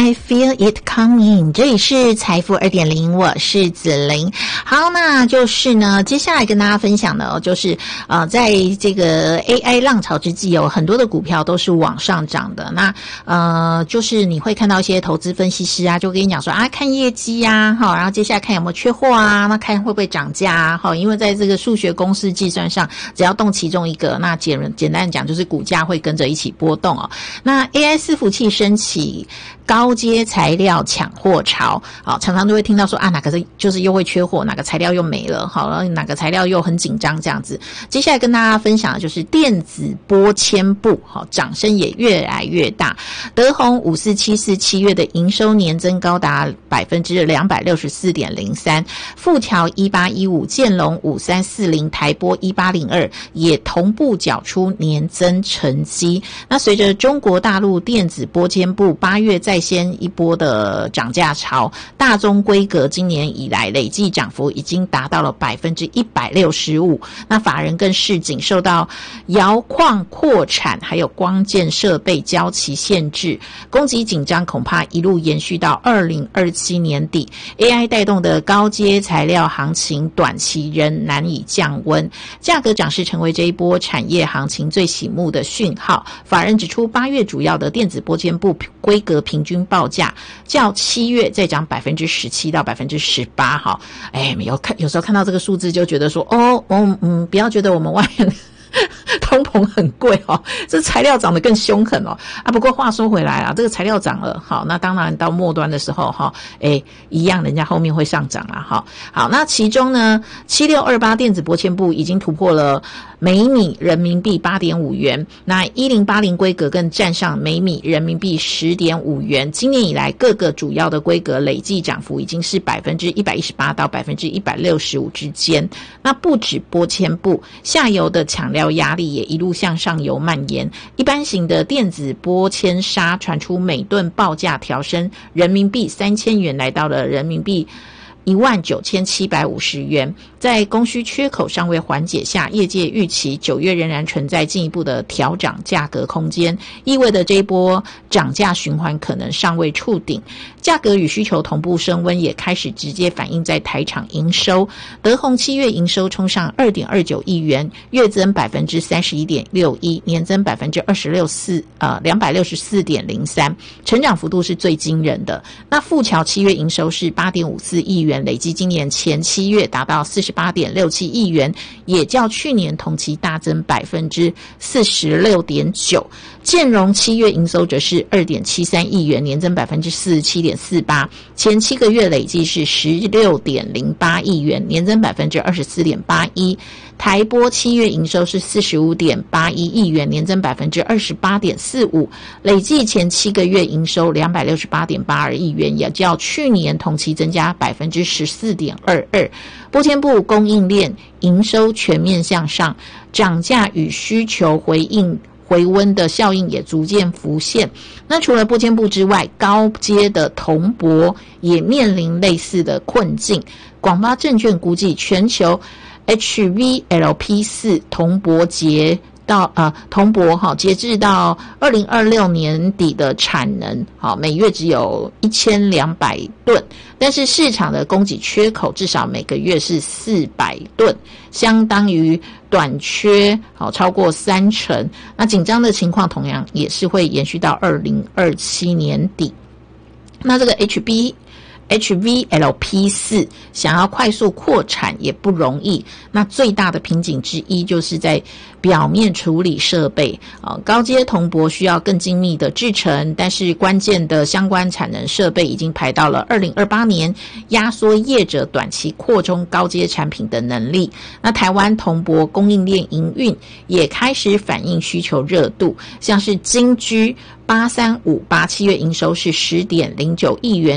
I feel it coming， 这里是财富 2.0， 我是子玲。好，那就是呢，接下来跟大家分享的就是在这个 AI 浪潮之际，有很多的股票都是往上涨的。那就是你会看到一些投资分析师啊，就跟你讲说啊，看业绩啊，好，然后接下来看有没有缺货啊，那看会不会涨价啊，好，因为在这个数学公式计算上，只要动其中一个，那简单讲就是股价会跟着一起波动哦。那 AI 伺服器升起高阶材料抢货潮，好，常常都会听到说啊，哪个就是又会缺货，哪个材料又没了，好，然后哪个材料又很紧张这样子。接下来跟大家分享的就是电子波纤布，好，掌声也越来越大。德宏5474 7月的营收年增高达 264.03%， 富条1815，建隆5340，台波1802也同步缴出年增成绩。那随着中国大陆电子波纤布8月再掀一波的涨价潮，大宗规格今年以来累计涨幅已经达到了 165%。 那法人更示警，受到窑矿扩产还有光电设备交期限制，供给紧张恐怕一路延续到2027年底。 AI 带动的高阶材料行情短期仍难以降温，价格涨势成为这一波产业行情最醒目的讯号。法人指出，8月主要的电子波纤布规格平均报价较7月再涨 17% 到 18%。 哈，有时候看到这个数字就觉得说不要觉得我们外面通膨很贵哦，这材料涨得更凶狠哦啊！不过话说回来啊，这个材料涨了，好，那当然到末端的时候哈，一样人家后面会上涨啦，哈。好，那其中呢，7628电子波纤布已经突破了每米人民币 8.5 元，那1080规格更站上每米人民币 10.5 元。今年以来各个主要的规格累计涨幅已经是 118% 到 165% 之间。那不止波纤布，下游的抢料压力也一路向上游蔓延，一般型的电子波纤纱传出每吨报价调升人民币3000元，来到了人民币19750元。在供需缺口尚未缓解下，业界预期9月仍然存在进一步的调涨价格空间，意味着这一波涨价循环可能尚未触顶。价格与需求同步升温，也开始直接反映在台厂营收。德宏7月营收冲上 2.29 亿元，月增 31.61%， 年增 264.03%， 成长幅度是最惊人的。那富桥7月营收是 8.54 亿元，累计今年前7月达到 48.67 亿元，也较去年同期大增 46.9%。建荣7月营收则是 2.73 亿元，年增 47.48%， 前7个月累计是 16.08 亿元，年增 24.81%。台波7月营收是 45.81 亿元，年增 28.45%， 累计前7个月营收 268.82 亿元，也较去年同期增加 14.22%。波纤布供应链营收全面向上，涨价与需求回温的效应也逐渐浮现。那除了波纤布之外，高阶的铜箔也面临类似的困境。广发证券估计，全球 HVLP4 铜箔截至到2026年底的产能，每月只有1200吨，但是市场的供给缺口至少每个月是400吨，相当于短缺超过30%。那紧张的情况同样也是会延续到2027年底。那这个 HVLP4 想要快速扩产也不容易，那最大的瓶颈之一就是在表面处理设备，高阶铜箔需要更精密的制程，但是关键的相关产能设备已经排到了2028年，压缩业者短期扩充高阶产品的能力。那台湾铜箔供应链营运也开始反映需求热度，像是金居8358 7月营收是 10.09 亿元，